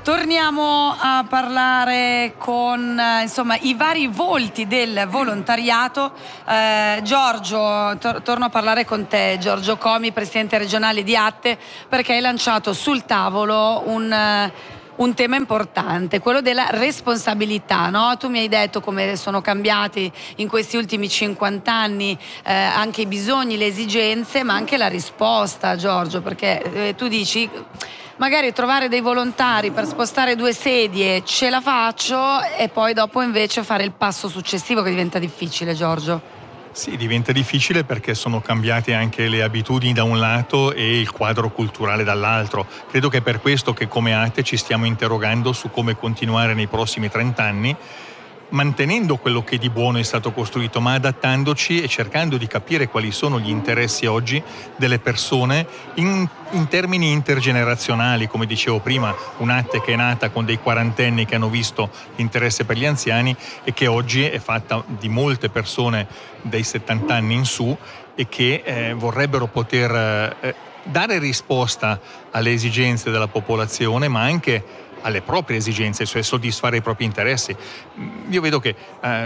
Torniamo a parlare con i vari volti del volontariato. Giorgio, torno a parlare con te, Giorgio Comi, presidente regionale di Atte, perché hai lanciato sul tavolo un tema importante, quello della responsabilità, no? Tu mi hai detto come sono cambiati in questi ultimi 50 anni anche i bisogni, le esigenze, ma anche la risposta, Giorgio, perché tu dici magari trovare dei volontari per spostare 2 sedie ce la faccio, e poi dopo invece fare il passo successivo che diventa difficile, Giorgio. Sì, diventa difficile perché sono cambiate anche le abitudini da un lato e il quadro culturale dall'altro. Credo che è per questo che come Atte ci stiamo interrogando su come continuare nei prossimi 30 anni, mantenendo quello che di buono è stato costruito, ma adattandoci e cercando di capire quali sono gli interessi oggi delle persone in termini intergenerazionali. Come dicevo prima, un'Atte che è nata con dei quarantenni che hanno visto l'interesse per gli anziani e che oggi è fatta di molte persone dai 70 anni in su e che vorrebbero poter dare risposta alle esigenze della popolazione, ma anche alle proprie esigenze, cioè soddisfare i propri interessi. Io vedo che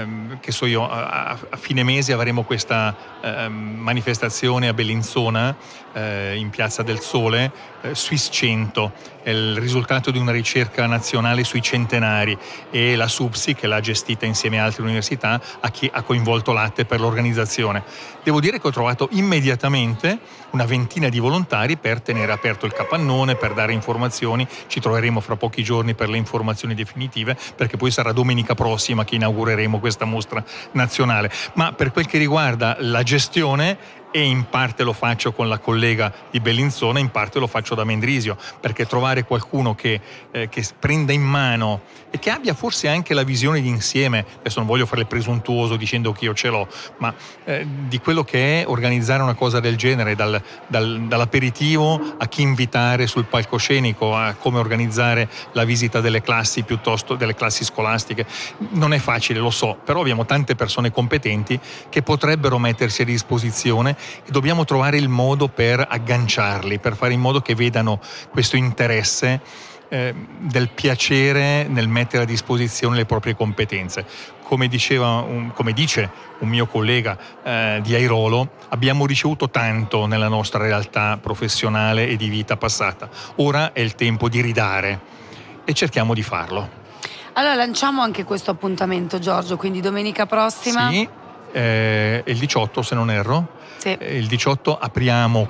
a fine mese avremo questa manifestazione a Bellinzona, in Piazza del Sole, Swiss 100, è il risultato di una ricerca nazionale sui centenari, e la SUPSI, che l'ha gestita insieme a altre università, ha coinvolto l'Atte per l'organizzazione. Devo dire che ho trovato immediatamente una ventina di volontari per tenere aperto il capannone, per dare informazioni. Ci troveremo fra pochi giorni per le informazioni definitive, perché poi sarà domenica prossima che inaugureremo questa mostra nazionale. Ma per quel che riguarda la gestione, e in parte lo faccio con la collega di Bellinzona, in parte lo faccio da Mendrisio, perché trovare qualcuno che prenda in mano e che abbia forse anche la visione di insieme, adesso non voglio fare il presuntuoso dicendo che io ce l'ho, ma di quello che è organizzare una cosa del genere, dall'aperitivo a chi invitare sul palcoscenico, a come organizzare la visita delle classi piuttosto delle classi scolastiche. Non è facile, lo so, però abbiamo tante persone competenti che potrebbero mettersi a disposizione e dobbiamo trovare il modo per agganciarli, per fare in modo che vedano questo interesse del piacere nel mettere a disposizione le proprie competenze. Come dice un mio collega di Airolo, abbiamo ricevuto tanto nella nostra realtà professionale e di vita passata. Ora è il tempo di ridare e cerchiamo di farlo. Allora lanciamo anche questo appuntamento, Giorgio, quindi domenica prossima. Sì, il 18 se non erro. Sì. Il 18 aprono,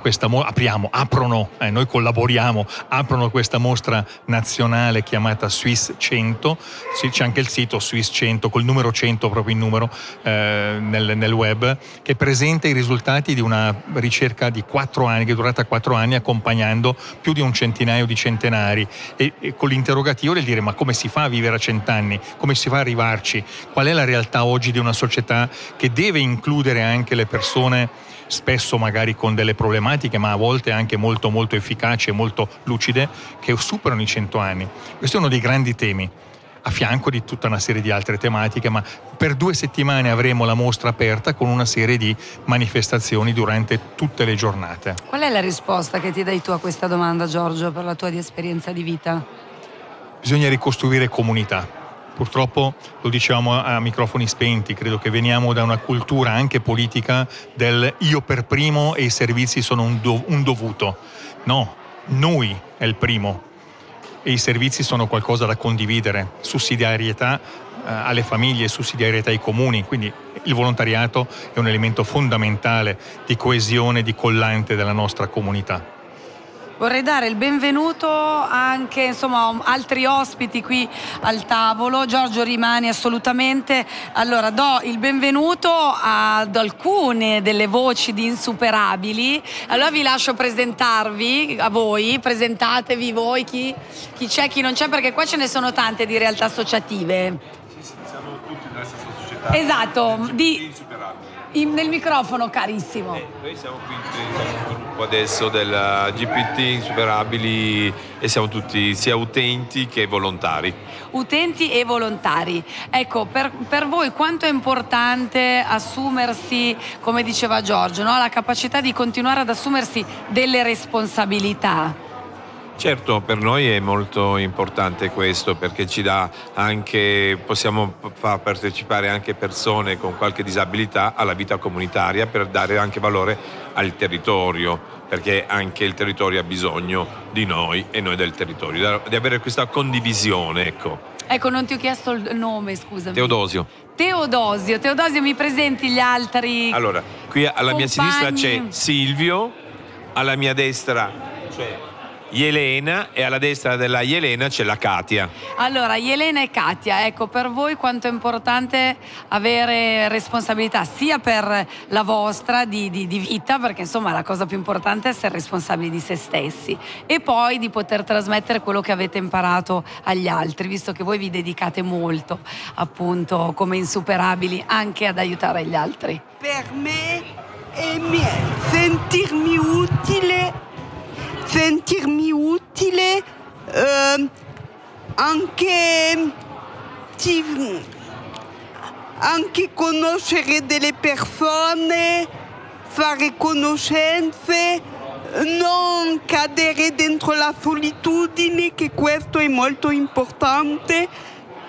noi collaboriamo, aprono questa mostra nazionale chiamata Swiss 100. Sì, c'è anche il sito Swiss 100 col numero 100 proprio in numero nel web, che presenta i risultati di una ricerca di 4 anni, che è durata 4 anni, accompagnando più di un centinaio di centenari e con l'interrogativo del dire: ma come si fa a vivere a 100 anni? Come si fa a arrivarci? Qual è la realtà oggi di una società che deve includere anche le persone spesso magari con delle problematiche, ma a volte anche molto molto efficaci e molto lucide, che superano i 100 anni. Questo è uno dei grandi temi, a fianco di tutta una serie di altre tematiche, ma per 2 settimane avremo la mostra aperta con una serie di manifestazioni durante tutte le giornate. Qual è la risposta che ti dai tu a questa domanda, Giorgio, per la tua esperienza di vita? Bisogna ricostruire comunità. Purtroppo, lo dicevamo a microfoni spenti, credo che veniamo da una cultura anche politica del io per primo e i servizi sono un dovuto. No, noi è il primo e i servizi sono qualcosa da condividere. Sussidiarietà alle famiglie, sussidiarietà ai comuni, quindi il volontariato è un elemento fondamentale di coesione, di collante della nostra comunità. Vorrei dare il benvenuto anche a altri ospiti qui al tavolo. Giorgio, rimani assolutamente. Allora, do il benvenuto ad alcune delle voci di Insuperabili. Allora vi lascio presentarvi a voi, presentatevi voi, chi c'è, chi non c'è, perché qua ce ne sono tante di realtà associative. Sì, siamo tutti nella stessa società. Esatto, nel microfono, carissimo. Noi siamo qui nel gruppo adesso del GPT Insuperabili e siamo tutti sia utenti che volontari. Utenti e volontari. Ecco, per voi quanto è importante assumersi, come diceva Giorgio, no? La capacità di continuare ad assumersi delle responsabilità? Certo, per noi è molto importante questo perché ci dà anche, possiamo far partecipare anche persone con qualche disabilità alla vita comunitaria per dare anche valore al territorio, perché anche il territorio ha bisogno di noi e noi del territorio, di avere questa condivisione, ecco. Ecco, non ti ho chiesto il nome, scusami. Teodosio. Teodosio, mi presenti gli altri? Allora, qui alla mia sinistra c'è compagni? Silvio, alla mia destra c'è Jelena e alla destra della Jelena c'è la Katia. Allora, Jelena e Katia, ecco, per voi quanto è importante avere responsabilità sia per la vostra di vita, perché insomma la cosa più importante è essere responsabili di se stessi, e poi di poter trasmettere quello che avete imparato agli altri, visto che voi vi dedicate molto, appunto, come insuperabili, anche ad aiutare gli altri. Per me è sentirmi utile anche conoscere delle persone, fare conoscenze, non cadere dentro la solitudine, che questo è molto importante.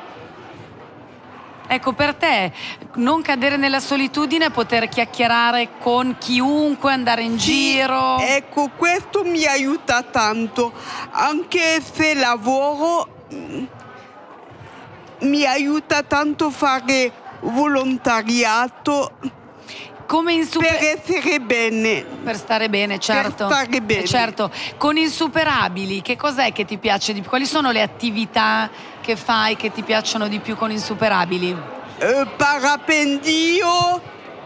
Ecco, per te non cadere nella solitudine, poter chiacchierare con chiunque, andare in giro. Ecco, questo mi aiuta tanto, anche se lavoro, mi aiuta tanto fare volontariato. Come per essere bene. Per stare bene, certo. Per stare bene. Certo. Con Insuperabili, che cos'è che ti piace di più? Quali sono le attività che fai che ti piacciono di più con Insuperabili? Parapendio.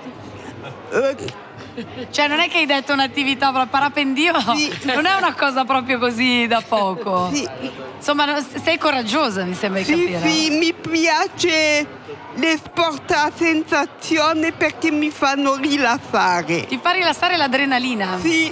Cioè non è che hai detto un'attività, parapendio sì. Non è una cosa proprio così da poco. Sì. Insomma, sei coraggiosa, mi sembra di capire. Sì, mi piace le sport a sensazione perché mi fanno rilassare. Ti fa rilassare l'adrenalina? Sì.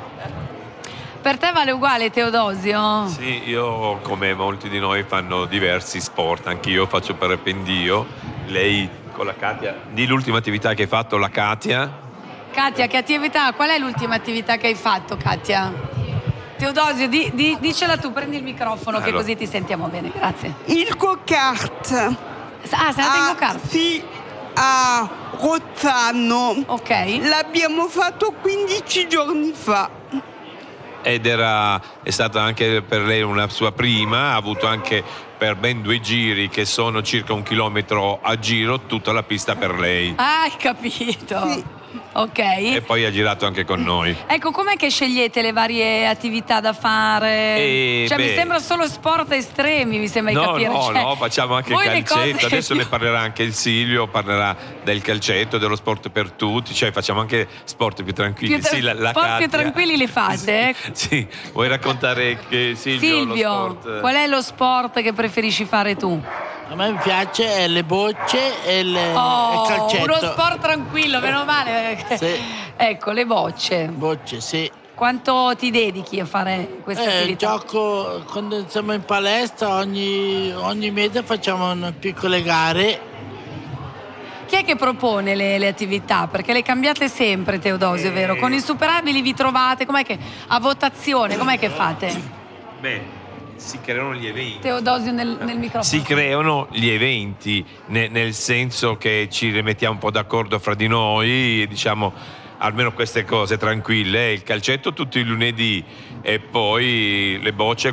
Per te vale uguale, Teodosio? Sì, io come molti di noi fanno diversi sport, anch'io faccio parapendio, lei con la Katia. Di l'ultima attività che hai fatto, la Katia? Katia, che attività? Qual è l'ultima attività che hai fatto, Katia? Teodosio, dicela tu, prendi il microfono, allora, che così ti sentiamo bene, grazie. Il go-kart. Ah, sei andata in go-kart? Sì, a Rozzano. Ok. L'abbiamo fatto 15 giorni fa. Ed è stata anche per lei una sua prima, ha avuto anche per ben 2 giri, che sono circa 1 chilometro a giro, tutta la pista per lei. Ah, hai capito. Sì. Ok. E poi ha girato anche con noi. Ecco, com'è che scegliete le varie attività da fare? Mi sembra solo sport estremi, mi sembra di capire. No, facciamo anche il calcetto. Adesso ne parlerà anche il Silvio, parlerà del calcetto, dello sport per tutti, cioè facciamo anche sport più tranquilli. Sport più tranquilli li fate? Sì, vuoi raccontare che Silvio, lo sport? Qual è lo sport che preferisci fare tu? A me piace le bocce e il calcetto. Uno sport tranquillo, meno male. Sì. Ecco, le bocce. Bocce, sì. Quante ti dedichi a fare queste attività? Gioco quando siamo in palestra, ogni mese facciamo piccole gare. Chi è che propone le attività? Perché le cambiate sempre, Teodosio, vero? Con Insuperabili vi trovate, com'è che a votazione, com'è che fate? Beh, si creano gli eventi. Teodosio nel microfono. Si creano gli eventi, nel senso che ci rimettiamo un po' d'accordo fra di noi, diciamo almeno queste cose tranquille, il calcetto tutti i lunedì e poi le bocce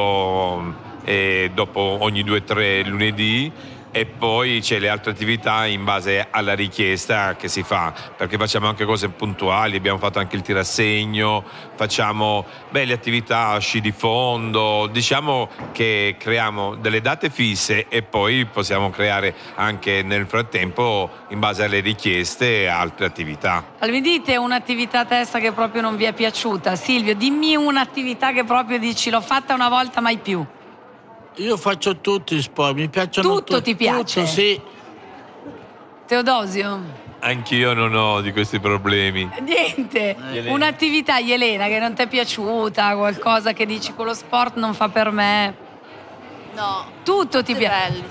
dopo ogni 2 o 3 lunedì, e poi c'è le altre attività in base alla richiesta che si fa, perché facciamo anche cose puntuali, abbiamo fatto anche il tirassegno, facciamo le attività sci di fondo, diciamo che creiamo delle date fisse e poi possiamo creare anche nel frattempo, in base alle richieste, altre attività. Allora, mi dite un'attività a testa che proprio non vi è piaciuta? Silvio, dimmi un'attività che proprio dici l'ho fatta una volta mai più. Io faccio tutti gli sport, mi piacciono tutti. Tutto ti piace? Tutto, sì. Teodosio? Anch'io non ho di questi problemi. Niente. Un'attività, Jelena, che non ti è piaciuta, qualcosa che dici quello sport non fa per me? No. Tutto ti piace?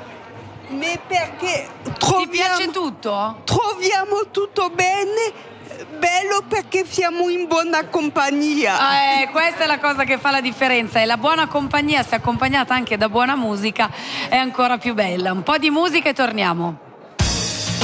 Ma perché ti piace tutto? Troviamo tutto bene. bello perché siamo in buona compagnia. Questa è la cosa che fa la differenza, e la buona compagnia, se accompagnata anche da buona musica, è ancora più bella. Un po' di musica e torniamo.